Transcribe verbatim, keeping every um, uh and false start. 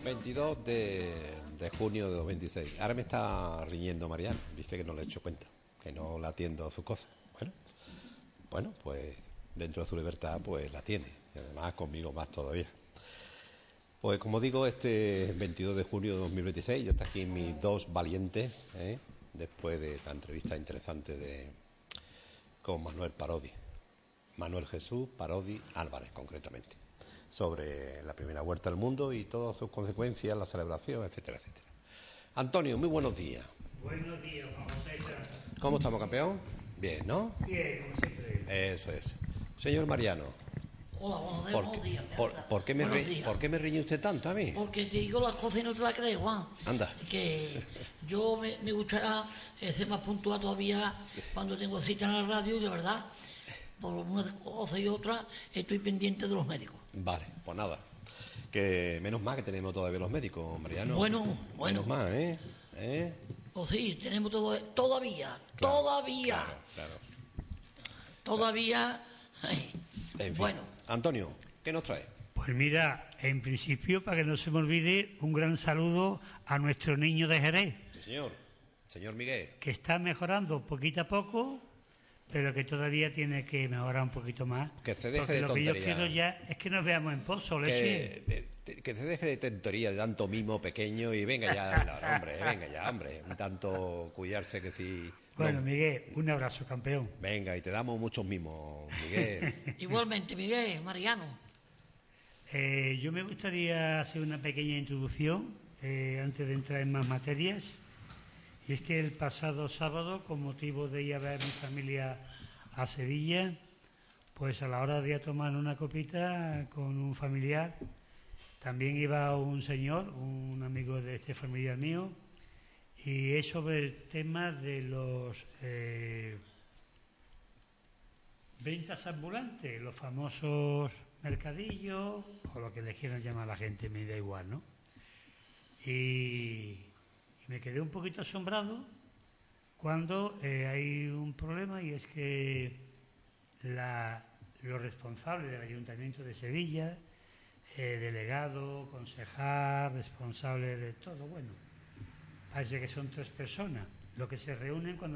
veintidós de, de junio de dos mil veintiséis. Ahora me está riñendo Mariano. Dice que no le he hecho cuenta, que no le atiendo a sus cosas. Bueno, bueno, pues dentro de su libertad, pues la tiene. Y además conmigo más todavía. Pues como digo, este veintidós de junio de dos mil veintiséis, ya está aquí mis dos valientes, ¿eh? Después de la entrevista interesante de con Manuel Parodi. Manuel Jesús Parodi Álvarez, concretamente, sobre la primera vuelta al mundo y todas sus consecuencias, la celebración, etcétera, etcétera. Antonio, muy buenos días. Buenos días, Juan José. ¿Cómo estamos, campeón? Bien, ¿no? Bien, como siempre. Eso es. Señor Mariano. Hola, buenos días, ¿Por, buenos días. por, por, qué me buenos ri, días. ¿Por qué me riñe usted tanto a mí? Porque te digo las cosas y no te las crees, Juan. Anda. Que yo me, me gustaría ser más puntual todavía cuando tengo cita en la radio y de verdad, por una cosa y otra, estoy pendiente de los médicos. Vale, pues nada. Que menos mal que tenemos todavía los médicos, Mariano. Bueno, bueno. Menos mal, ¿eh? ¿Eh? Pues sí, tenemos todo, todavía, Claro, todavía, Claro, claro. todavía. ay, En fin. Bueno, Antonio, ¿qué nos trae? Pues mira, en principio, para que no se me olvide, un gran saludo a nuestro niño de Jerez, Sí, señor. Señor Miguel. que está mejorando poquito a poco, pero que todavía tiene que mejorar un poquito más. Que se deje porque de lo que yo tonterías. quiero ya es que nos veamos en pozo, Leche. Que, de- de- que se deje de tontería, de tanto mimo pequeño y venga ya, no, hombre, venga ya, hombre. Un tanto cuidarse que si... Bueno, no. Miguel, un abrazo, campeón. Venga, y te damos muchos mimos, Miguel. igualmente, Miguel, Mariano. Eh, yo me gustaría hacer una pequeña introducción eh, antes de entrar en más materias. Y es que el pasado sábado, con motivo de ir a ver a mi familia a Sevilla, pues a la hora de ir a tomar una copita con un familiar, también iba un señor, un amigo de este familiar mío, y es sobre el tema de los eh, ventas ambulantes, los famosos mercadillos, o lo que les quieran llamar a la gente, me da igual, ¿no? Y, y me quedé un poquito asombrado cuando eh, hay un problema, y es que la, los responsables del Ayuntamiento de Sevilla, eh, delegado, concejal, responsable de todo, bueno, parece que son tres personas, lo que se reúnen cuando